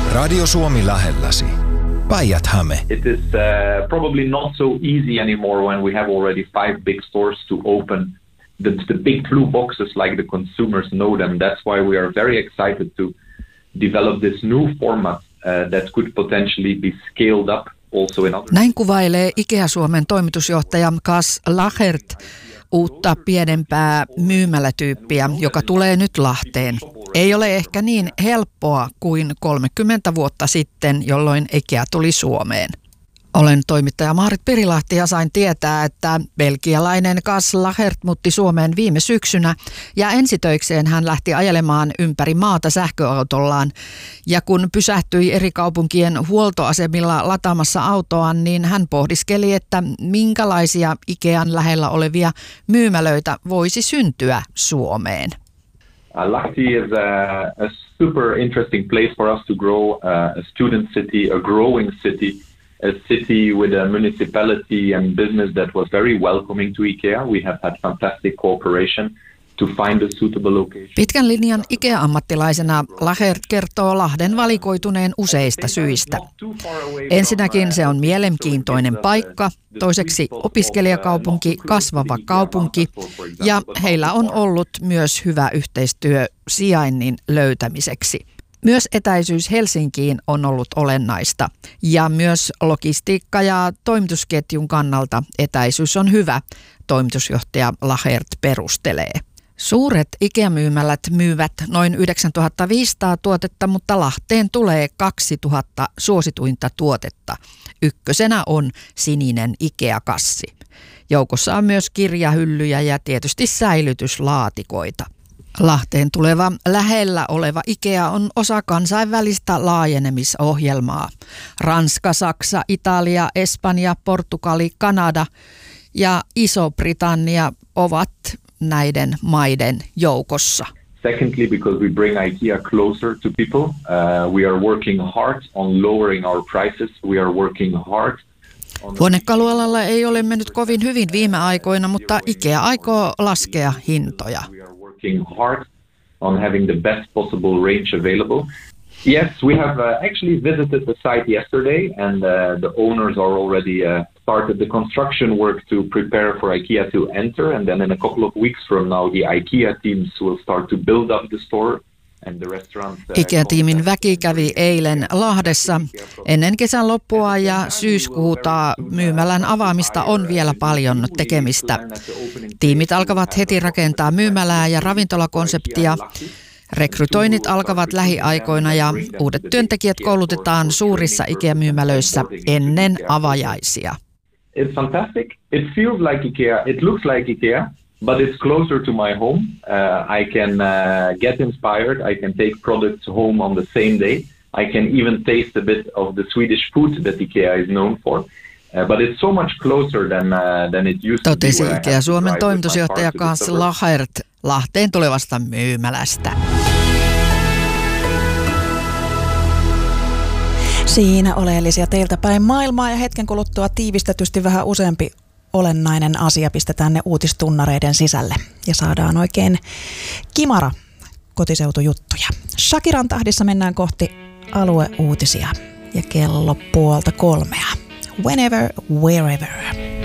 Radio Suomi lähelläsi. Päijät-Häme. It is probably not so easy anymore when we have already 5 big stores to open the big blue boxes like the consumers know them. That's why we are very excited to develop this new format that could potentially be scaled up also in other. Näin kuvailee IKEA Suomen toimitusjohtaja Kas Lachert uutta pienempää myymälätyyppiä, joka tulee nyt Lahteen. Ei ole ehkä niin helppoa kuin 30 vuotta sitten, jolloin IKEA tuli Suomeen. Olen toimittaja Maarit Pirilahti ja sain tietää, että belgialainen Kas Lachert muutti Suomeen viime syksynä ja ensitöikseen hän lähti ajelemaan ympäri maata sähköautollaan. Ja kun pysähtyi eri kaupunkien huoltoasemilla lataamassa autoaan, niin hän pohdiskeli, että minkälaisia Ikean lähellä olevia myymälöitä voisi syntyä Suomeen. Lahti is a super interesting place for us to grow, a student city, a growing city. A city with a municipality and business that was very welcoming to IKEA. We have had fantastic cooperation to find a suitable location. Pitkän linjan IKEA-ammattilaisena Lachert kertoo Lahden valikoituneen useista syistä. Ensinnäkin se on mielenkiintoinen paikka, toiseksi opiskelijakaupunki, kasvava kaupunki ja heillä on ollut myös hyvä yhteistyö sijainnin löytämiseksi. Myös etäisyys Helsinkiin on ollut olennaista ja myös logistiikka- ja toimitusketjun kannalta etäisyys on hyvä, toimitusjohtaja Lachert perustelee. Suuret IKEA-myymälät myyvät noin 9500 tuotetta, mutta Lahteen tulee 2000 suosituinta tuotetta. Ykkösenä on sininen IKEA-kassi. Joukossa on myös kirjahyllyjä ja tietysti säilytyslaatikoita. Lahteen tuleva lähellä oleva IKEA on osa kansainvälistä laajenemisohjelmaa. Ranska, Saksa, Italia, Espanja, Portugali, Kanada ja Iso-Britannia ovat näiden maiden joukossa. Secondly, because we bring IKEA closer to people, we are working hard on lowering our prices. We are working hard. Huonekalualalla ei ole mennyt kovin hyvin viime aikoina, mutta IKEA aikoo laskea hintoja. Working hard on having the best possible range available. Yes, we have actually visited the site yesterday and the owners are already started the construction work to prepare for IKEA to enter, and then in a couple of weeks from now the IKEA teams will start to build up the store. IKEA-tiimin väki kävi eilen Lahdessa. Ennen kesän loppua ja syyskuuta myymälän avaamista on vielä paljon tekemistä. Tiimit alkavat heti rakentaa myymälää ja ravintolakonseptia. Rekrytoinnit alkavat lähiaikoina ja uudet työntekijät koulutetaan suurissa IKEA-myymälöissä ennen avajaisia. It's fantastic. It feels like IKEA. It looks like IKEA. But it's closer to my home. I can get inspired. I can take products home on the same day. I can even taste a bit of the Swedish food that IKEA is known for. But it's so much closer than it used to be. Totesi IKEA Suomen toimitusjohtaja Kas Lachert Lahteen tulevasta myymälästä. Siinä oleellisia teiltä päin maailmaa ja hetken kuluttua tiivistetysti vähän useampi olennainen asia pistetään ne uutistunnareiden sisälle ja saadaan oikein kimara kotiseutujuttuja. Shakiran tahdissa mennään kohti alueuutisia ja kello 2:30. Whenever, wherever.